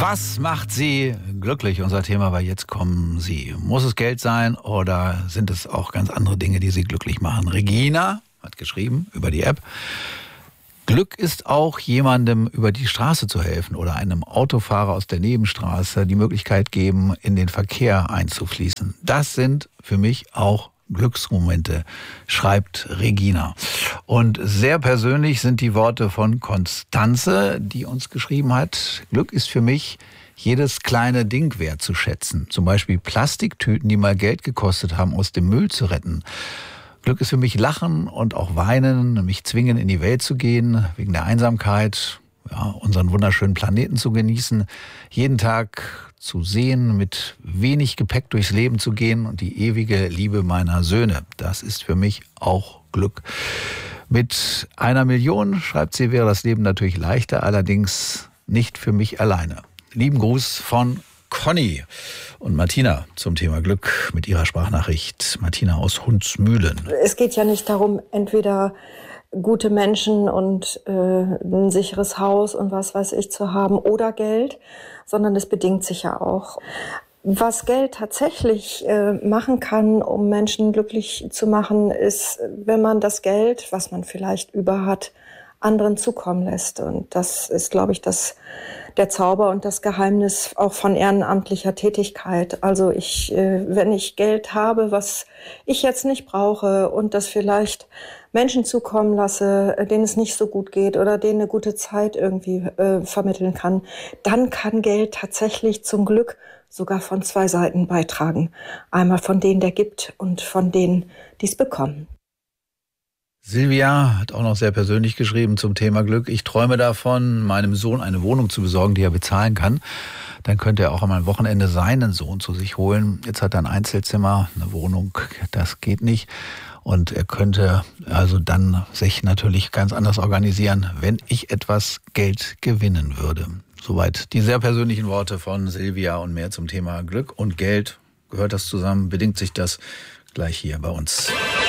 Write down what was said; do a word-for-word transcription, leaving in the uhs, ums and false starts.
Was macht Sie glücklich? Unser Thema war Jetzt kommen Sie. Muss es Geld sein oder sind es auch ganz andere Dinge, die Sie glücklich machen? Regina hat geschrieben über die App: Glück ist auch, jemandem über die Straße zu helfen oder einem Autofahrer aus der Nebenstraße die Möglichkeit geben, in den Verkehr einzufließen. Das sind für mich auch Glücksmomente, schreibt Regina. Und sehr persönlich sind die Worte von Konstanze, die uns geschrieben hat: Glück ist für mich, jedes kleine Ding wertzuschätzen. Zum Beispiel Plastiktüten, die mal Geld gekostet haben, aus dem Müll zu retten. Glück ist für mich Lachen und auch Weinen, mich zwingen, in die Welt zu gehen, wegen der Einsamkeit, ja, unseren wunderschönen Planeten zu genießen, jeden Tag zu sehen, mit wenig Gepäck durchs Leben zu gehen und die ewige Liebe meiner Söhne. Das ist für mich auch Glück. Mit einer Million, schreibt sie, wäre das Leben natürlich leichter, allerdings nicht für mich alleine. Lieben Gruß von Conny. Und Martina zum Thema Glück mit ihrer Sprachnachricht. Martina aus Hundsmühlen. Es geht ja nicht darum, entweder gute Menschen und äh, ein sicheres Haus und was weiß ich zu haben oder Geld, sondern es bedingt sich ja auch. Was Geld tatsächlich äh, machen kann, um Menschen glücklich zu machen, ist, wenn man das Geld, was man vielleicht über hat, anderen zukommen lässt. Und das ist, glaube ich, das der Zauber und das Geheimnis auch von ehrenamtlicher Tätigkeit. Also ich, äh, wenn ich Geld habe, was ich jetzt nicht brauche und das vielleicht Menschen zukommen lasse, denen es nicht so gut geht oder denen eine gute Zeit irgendwie äh, vermitteln kann, dann kann Geld tatsächlich zum Glück sogar von zwei Seiten beitragen. Einmal von denen, der gibt, und von denen, die es bekommen. Silvia hat auch noch sehr persönlich geschrieben zum Thema Glück: Ich träume davon, meinem Sohn eine Wohnung zu besorgen, die er bezahlen kann. Dann könnte er auch am Wochenende seinen Sohn zu sich holen. Jetzt hat er ein Einzelzimmer, eine Wohnung, das geht nicht. Und er könnte also dann sich natürlich ganz anders organisieren, wenn ich etwas Geld gewinnen würde. Soweit die sehr persönlichen Worte von Silvia und mehr zum Thema Glück und Geld. Gehört das zusammen? Bedingt sich das? Gleich hier bei uns.